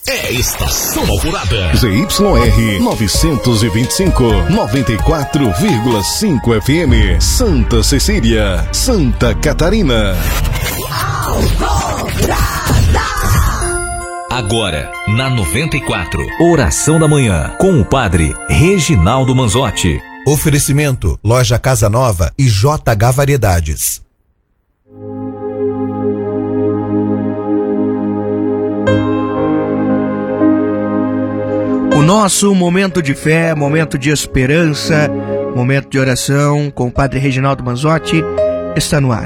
É Estação Alvorada. ZYR 925, 94,5 FM. Santa Cecília, Santa Catarina. Agora, na 94. Oração da Manhã, com o Padre Reginaldo Manzotti. Oferecimento, Loja Casa Nova e JH Variedades. O nosso momento de fé, momento de esperança, momento de oração com o Padre Reginaldo Manzotti está no ar.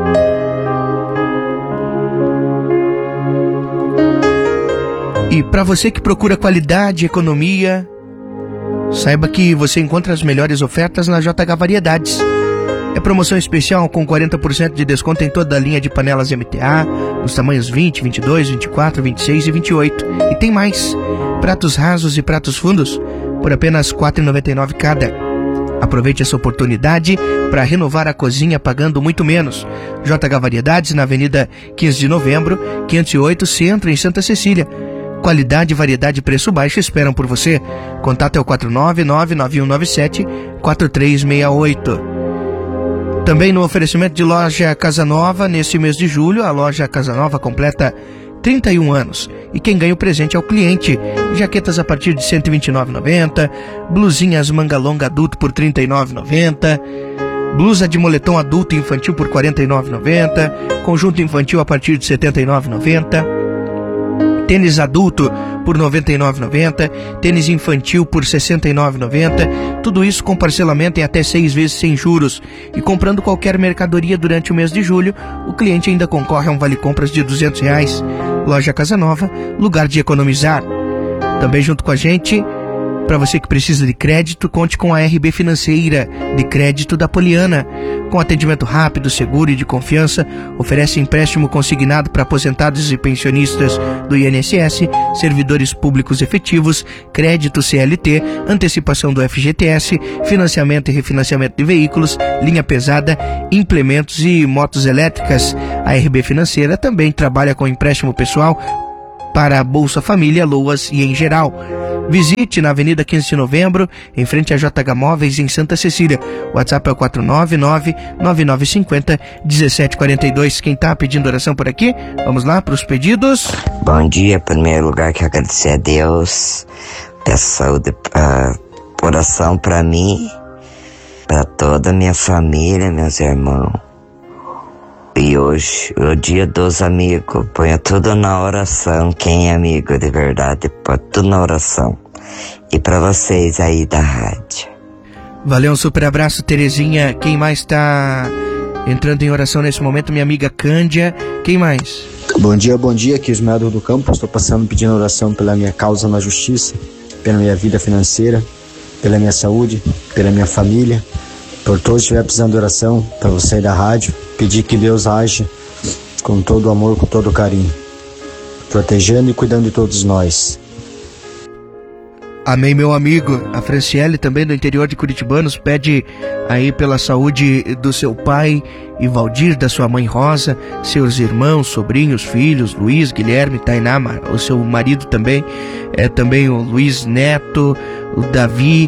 E para você que procura qualidade e economia, saiba que você encontra as melhores ofertas na JH Variedades. É promoção especial com 40% de desconto em toda a linha de panelas MTA, nos tamanhos 20, 22, 24, 26 e 28. E tem mais, pratos rasos e pratos fundos por apenas R$ 4,99 cada. Aproveite essa oportunidade para renovar a cozinha pagando muito menos. JH Variedades na Avenida 15 de Novembro, 508, Centro, em Santa Cecília. Qualidade, variedade e preço baixo esperam por você. Contato é o 499-9197-4368. Também no oferecimento de Loja Casa Nova, neste mês de julho, a Loja Casa Nova completa 31 anos. E quem ganha o presente é o cliente. Jaquetas a partir de R$ 129,90, blusinhas manga longa adulto por R$ 39,90, blusa de moletom adulto e infantil por R$ 49,90, conjunto infantil a partir de R$ 79,90, tênis adulto por R$ 99,90, tênis infantil por R$ 69,90, tudo isso com parcelamento em até 6 vezes sem juros. E comprando qualquer mercadoria durante o mês de julho, o cliente ainda concorre a um vale-compras de R$ 200. Loja Casa Nova, lugar de economizar. Também junto com a gente, para você que precisa de crédito, conte com a RB Financeira, de crédito da Poliana. Com atendimento rápido, seguro e de confiança, oferece empréstimo consignado para aposentados e pensionistas do INSS, servidores públicos efetivos, crédito CLT, antecipação do FGTS, financiamento e refinanciamento de veículos, linha pesada, implementos e motos elétricas. A RB Financeira também trabalha com empréstimo pessoal para a Bolsa Família, LOAS e em geral. Visite na Avenida 15 de Novembro, em frente a JH Móveis, em Santa Cecília. O WhatsApp é o 499-9950-1742. Quem tá pedindo oração por aqui? Vamos lá para os pedidos. Bom dia, em primeiro lugar, quero agradecer a Deus. Peço saúde, oração para mim, para toda a minha família, meus irmãos. E hoje, o dia dos amigos, ponha tudo na oração. Quem é amigo de verdade, põe tudo na oração. E para vocês aí da rádio. Valeu, um super abraço, Terezinha. Quem mais está entrando em oração nesse momento? Minha amiga Cândia. Quem mais? Bom dia, aqui é Ismael do Campo. Estou passando pedindo oração pela minha causa na justiça, pela minha vida financeira, pela minha saúde, pela minha família. Por todos que estiver precisando de oração, para você da rádio, pedir que Deus age com todo o amor, com todo o carinho, protegendo e cuidando de todos nós. Amém, meu amigo. A Franciele, também do interior de Curitibanos, pede aí pela saúde do seu pai Ivaldir, da sua mãe Rosa, seus irmãos, sobrinhos, filhos, Luiz, Guilherme, Tainá, o seu marido também, também o Luiz Neto, o Davi,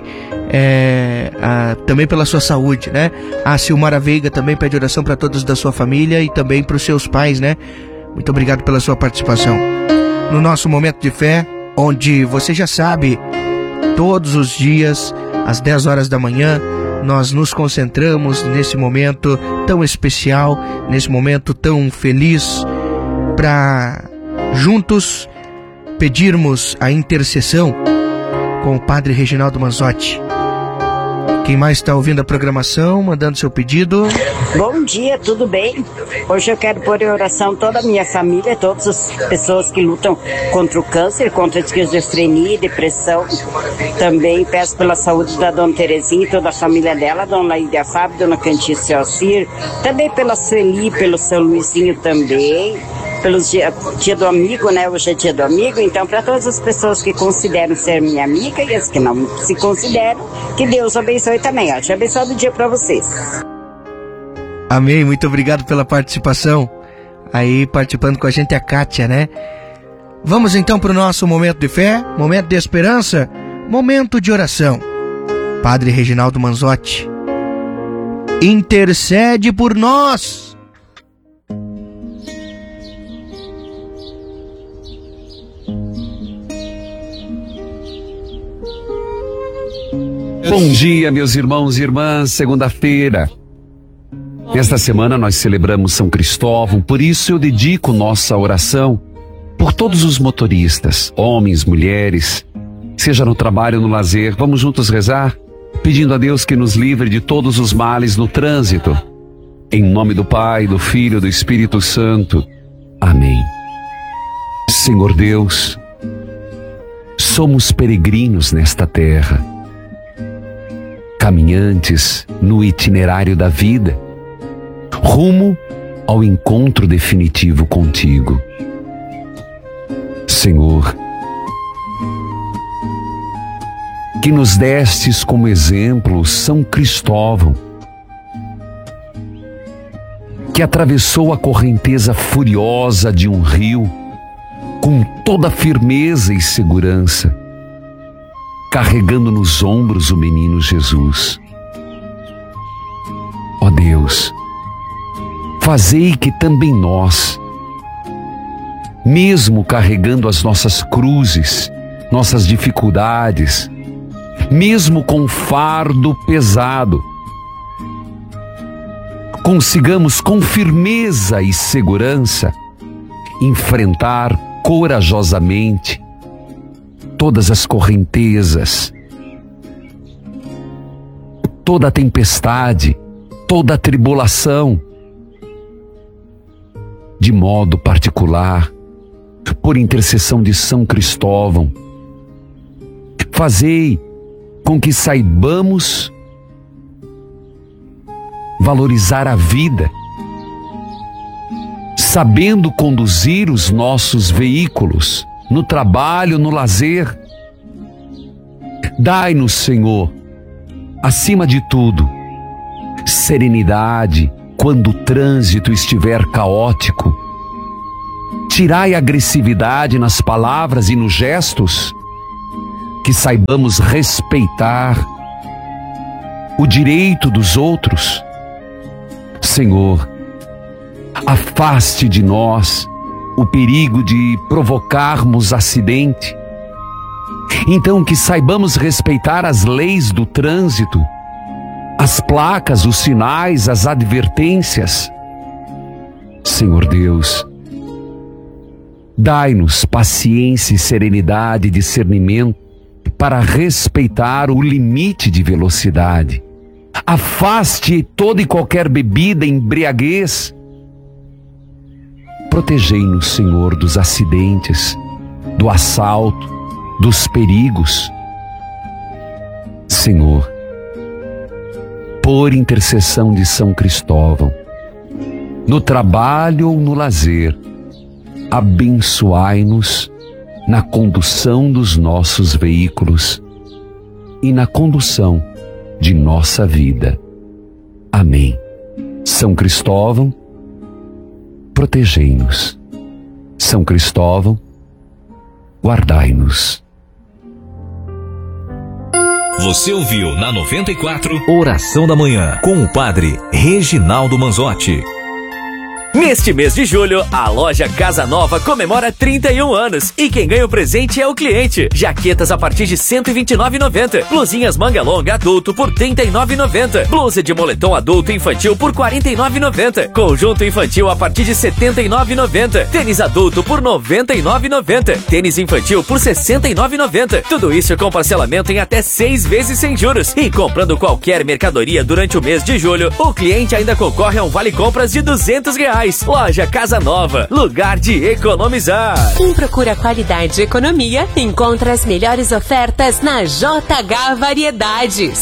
também pela sua saúde, né? A Silmara Veiga também pede oração para todos da sua família e também para os seus pais, né? Muito obrigado pela sua participação. No nosso momento de fé, onde você já sabe, todos os dias, às 10 horas da manhã, nós nos concentramos nesse momento tão especial, nesse momento tão feliz, para juntos pedirmos a intercessão com o Padre Reginaldo Manzotti. Quem mais está ouvindo a programação, mandando seu pedido? Bom dia, tudo bem? Hoje eu quero pôr em oração toda a minha família, todas as pessoas que lutam contra o câncer, contra a esquizofrenia e depressão. Também peço pela saúde da Dona Terezinha e toda a família dela, Dona Laídia Fábio, Dona Cantice Alcir, também pela Sueli, pelo seu Luizinho também, pelos dia do amigo, né? Hoje é dia do amigo, então para todas as pessoas que consideram ser minha amiga e as que não se consideram, que Deus abençoe também. Ó, te abençoe o dia para vocês. Amém, muito obrigado pela participação. Aí participando com a gente a Kátia, né? Vamos então para o nosso momento de fé, momento de esperança, momento de oração. Padre Reginaldo Manzotti, intercede por nós. Bom dia, meus irmãos e irmãs. Segunda-feira. Esta semana nós celebramos São Cristóvão, por isso eu dedico nossa oração por todos os motoristas, homens, mulheres, seja no trabalho ou no lazer. Vamos juntos rezar, pedindo a Deus que nos livre de todos os males no trânsito. Em nome do Pai, do Filho e do Espírito Santo. Amém. Senhor Deus, somos peregrinos nesta terra, caminhantes no itinerário da vida, rumo ao encontro definitivo contigo. Senhor, que nos destes como exemplo São Cristóvão, que atravessou a correnteza furiosa de um rio com toda firmeza e segurança, carregando nos ombros o menino Jesus. Ó Deus, fazei que também nós, mesmo carregando as nossas cruzes, nossas dificuldades, mesmo com um fardo pesado, consigamos com firmeza e segurança enfrentar corajosamente todas as correntezas, toda a tempestade, toda a tribulação, de modo particular, por intercessão de São Cristóvão. Fazei com que saibamos valorizar a vida, sabendo conduzir os nossos veículos no trabalho, no lazer. Dai-nos, Senhor, acima de tudo, serenidade quando o trânsito estiver caótico. Tirai a agressividade nas palavras e nos gestos, que saibamos respeitar o direito dos outros. Senhor, afaste de nós o perigo de provocarmos acidente. Então, que saibamos respeitar as leis do trânsito, as placas, os sinais, as advertências. Senhor Deus, dai-nos paciência e serenidade e discernimento para respeitar o limite de velocidade. Afaste toda e qualquer bebida, embriaguez. Protegei-nos, Senhor, dos acidentes, do assalto, dos perigos. Senhor, por intercessão de São Cristóvão, no trabalho ou no lazer, abençoai-nos na condução dos nossos veículos e na condução de nossa vida. Amém. São Cristóvão, protegei-nos. São Cristóvão, guardai-nos. Você ouviu na 94 Oração da Manhã com o Padre Reginaldo Manzotti. Neste mês de julho, a loja Casa Nova comemora 31 anos e quem ganha o presente é o cliente. Jaquetas a partir de R$ 129,90. Blusinhas manga longa adulto por R$ 39,90. Blusa de moletom adulto e infantil por R$ 49,90. Conjunto infantil a partir de R$ 79,90. Tênis adulto por R$ 99,90. Tênis infantil por R$ 69,90. Tudo isso com parcelamento em até 6 vezes sem juros. E comprando qualquer mercadoria durante o mês de julho, o cliente ainda concorre a um vale-compras de R$ 200. Loja Casa Nova, lugar de economizar. Quem procura qualidade e economia, encontra as melhores ofertas na JH Variedades.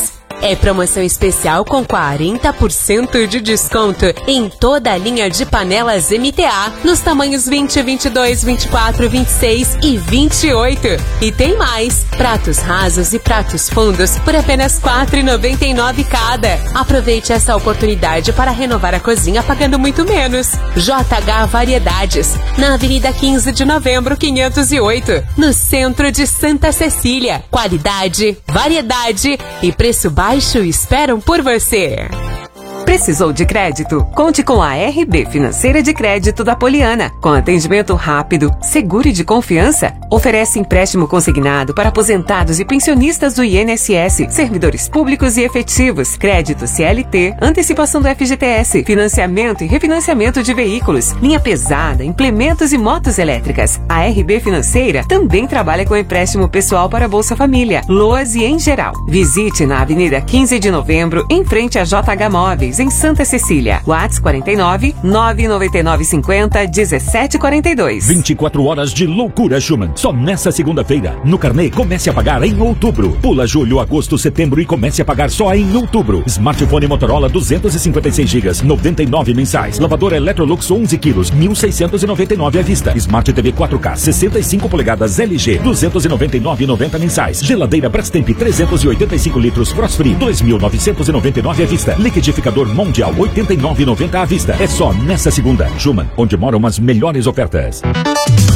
É promoção especial com 40% de desconto em toda a linha de panelas MTA, nos tamanhos 20, 22, 24, 26 e 28. E tem mais, pratos rasos e pratos fundos por apenas R$ 4,99 cada. Aproveite essa oportunidade para renovar a cozinha pagando muito menos. JH Variedades, na Avenida 15 de Novembro, 508, no centro de Santa Cecília. Qualidade, variedade e preço baixo esperam por você. Precisou de crédito? Conte com a RB Financeira de Crédito da Poliana. Com atendimento rápido, seguro e de confiança, oferece empréstimo consignado para aposentados e pensionistas do INSS, servidores públicos e efetivos, crédito CLT, antecipação do FGTS, financiamento e refinanciamento de veículos, linha pesada, implementos e motos elétricas. A RB Financeira também trabalha com empréstimo pessoal para Bolsa Família, LOAS e em geral. Visite na Avenida 15 de Novembro, em frente a JH Móveis, em Santa Cecília. WhatsApp 49 999 50 17 42. 24 horas de loucura Schumann. Só nessa segunda-feira. No carnê, comece a pagar em outubro. Pula julho, agosto, setembro e comece a pagar só em outubro. Smartphone Motorola 256 GB, 99 mensais. Lavadora Electrolux 11 kg, 1.699 à vista. Smart TV 4K 65 polegadas LG, 299,90 mensais. Geladeira Brastemp 385 litros Frost Free, 2.999 à vista. Liquidificador Mundial 89,90 à vista. É só nessa segunda. Schumann, onde moram as melhores ofertas.